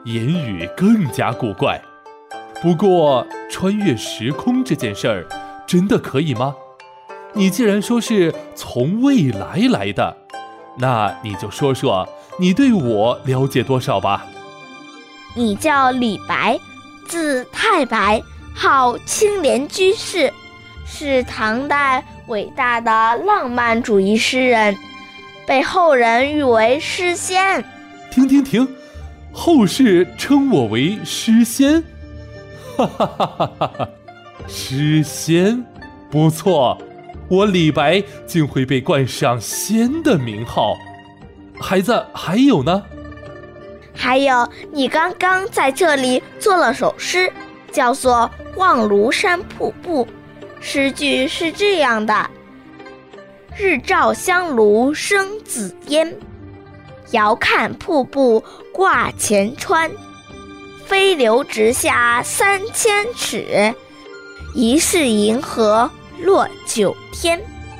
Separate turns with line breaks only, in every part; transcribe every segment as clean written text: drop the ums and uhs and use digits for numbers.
言语更加古怪。不过穿越时空这件事儿真的可以吗？你既然说是从未来来的，那你就说说你对我了解多少吧。
你叫李白，字太白，号青莲居士，是唐代伟大的浪漫主义诗人，被后人誉为诗仙。
停，后世称我为诗仙？哈哈哈哈哈哈！诗仙，不错，我李白竟会被冠上仙的名号。孩子，还有呢？
还有，你刚刚在这里做了首诗，叫做《望庐山瀑布》。诗句是这样的：日照香炉生紫烟，遥看瀑布挂前川。飞流直下3000尺，疑是银河落9天。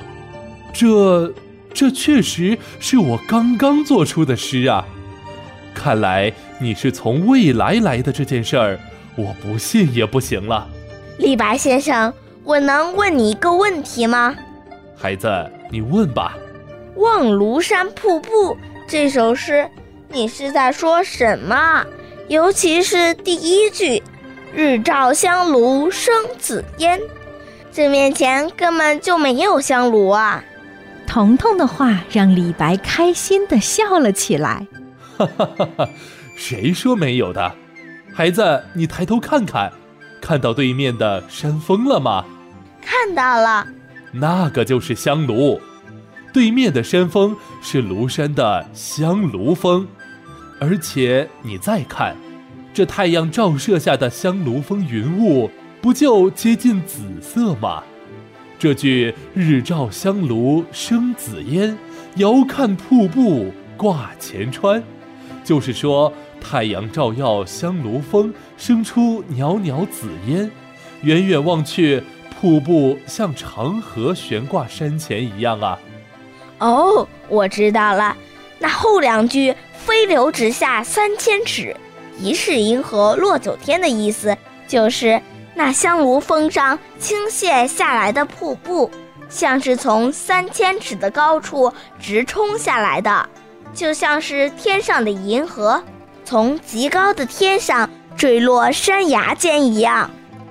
这确实是我刚刚做出的诗啊！看来你是从未来来的这件事儿，我不信也不行了。
李白先生，我能问你一个问题吗？
孩子，你问吧。
望庐山瀑布这首诗，你是在说什么？尤其是第一句，日照香炉生紫烟，这面前根本就没有香炉啊！
彤彤的话让李白开心地笑了起来。
哈哈哈哈！谁说没有的？孩子，你抬头看看，看到对面的山峰了吗？
看到了。
那个就是香炉，对面的山峰是庐山的香炉峰。而且你再看，这太阳照射下的香炉峰云雾，不就接近紫色吗？这句日照香炉生紫烟，遥看瀑布挂前川，就是说太阳照耀香炉峰，生出袅袅紫烟，远远望去，瀑布像长河悬挂山前一样啊。
哦，我知道了，那后两句飞流直下3000尺，疑是银河落9天的意思，就是那香炉峰上倾泻下来的瀑布，像是从3000尺的高处直冲下来的，就像是天上的银河从极高的天上坠落山崖间一样。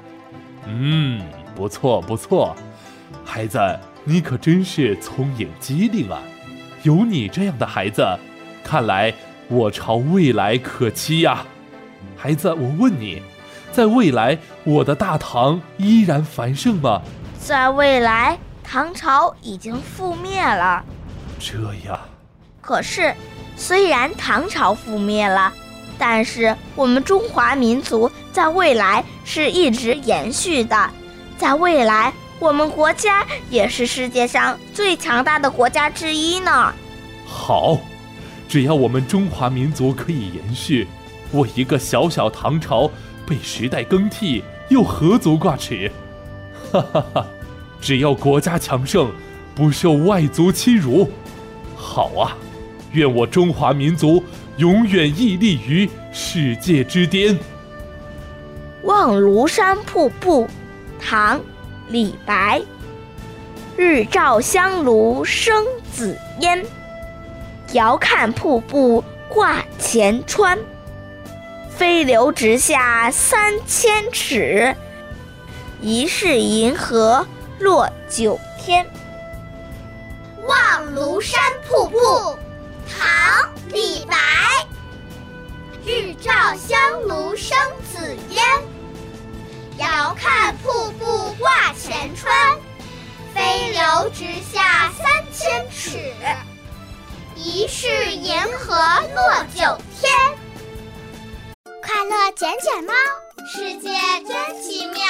不错，孩子，你可真是聪颖机灵啊！有你这样的孩子，看来我朝未来可期呀。孩子，我问你，在未来我的大唐依然繁盛吗？
在未来，唐朝已经覆灭了。
这样。
可是虽然唐朝覆灭了，但是我们中华民族在未来是一直延续的，在未来我们国家也是世界上最强大的国家之一呢。
好，只要我们中华民族可以延续，我一个小小唐朝被时代更替，又何足挂齿？哈哈哈！只要国家强盛，不受外族欺辱。好啊，愿我中华民族永远屹立于世界之巅。
望庐山瀑布，唐·李白。日照香炉生紫烟，遥看瀑布挂前川。飞流直下3000尺，疑是银河落9天。
望庐山瀑布，唐·李白。日照香炉生紫烟，遥看瀑布挂前川。飞流直下3000尺，疑是银河落9天。快乐捡捡猫，世界真奇妙。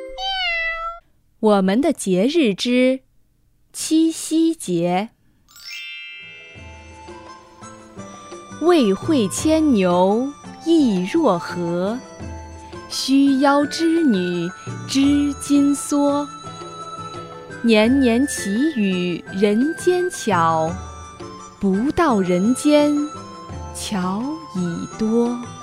我们的节日之七夕节。未会牵牛意若何，须邀织女织金梭。年年祈雨人间巧，不到人间巧已多。